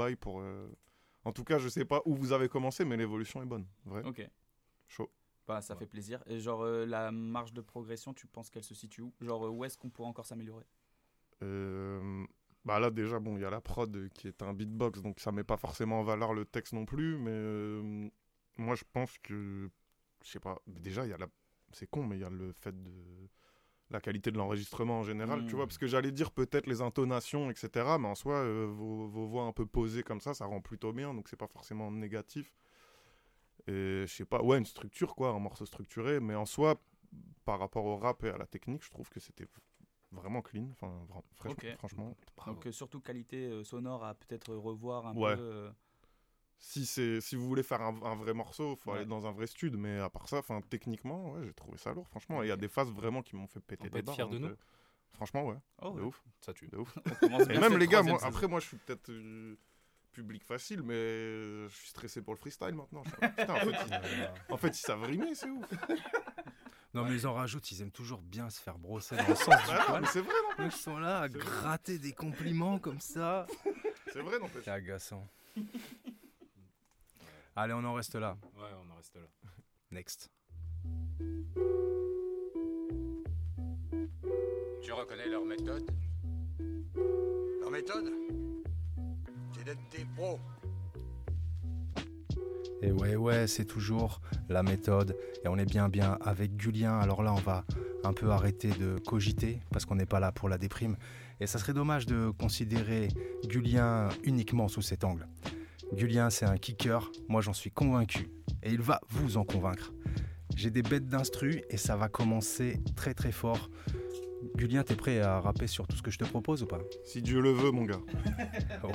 bail pour... En tout cas, je sais pas où vous avez commencé, mais l'évolution est bonne. Vrai. Ok. Chaud. Bah, ça fait plaisir. Et genre, la marge de progression, tu penses qu'elle se situe où? Genre, où est-ce qu'on pourrait encore s'améliorer? Bah là, déjà, bon, il y a la prod qui est un beatbox, donc ça met pas forcément en valeur le texte non plus, mais moi, je pense que... Je sais pas. Déjà, il y a la... C'est con, mais il y a le fait de... La qualité de l'enregistrement en général, tu vois, parce que j'allais dire peut-être les intonations, etc., mais en soi, vos voix un peu posées comme ça rend plutôt bien, donc c'est pas forcément négatif. Et je sais pas, ouais, une structure, quoi, un morceau structuré, mais en soi, par rapport au rap et à la technique, je trouve que c'était vraiment clean, enfin, franchement. Donc, surtout qualité sonore à peut-être revoir un Ouais. peu. Si vous voulez faire un vrai morceau, faut Ouais. aller dans un vrai stud, mais à part ça, techniquement, ouais, j'ai trouvé ça lourd, franchement. Et il y a Ok. des phases vraiment qui m'ont fait péter On peut des être barres. fier de donc, nous. franchement, ouais, Oh, de ouais. ouf, Ça tue. de ouf. On commence Et bien même cette les gars, troisième saison. après, moi, je suis peut-être public facile, mais je suis stressé pour le freestyle maintenant. Putain, en fait, ils savent rimer, c'est ouf. Non, mais ils en rajoutent, ils aiment toujours bien se faire brosser dans le sens du Ouais, poil. mais c'est vrai, non? Ils sont là à C'est vrai. gratter des compliments comme ça. C'est vrai, n'empêche. C'est agaçant. Allez, on en reste là. Ouais, on en reste là. Next. Tu reconnais leur méthode? Leur méthode, c'est d'être des pros. Et ouais, c'est toujours la méthode. Et on est bien avec Gulien. Alors là, on va un peu arrêter de cogiter parce qu'on n'est pas là pour la déprime. Et ça serait dommage de considérer Gulien uniquement sous cet angle. Gulien, c'est un kicker. Moi, j'en suis convaincu. Et il va vous en convaincre. J'ai des bêtes d'instru et ça va commencer très très fort. Gulien, t'es prêt à rapper sur tout ce que je te propose ou pas? Si Dieu le veut, mon gars.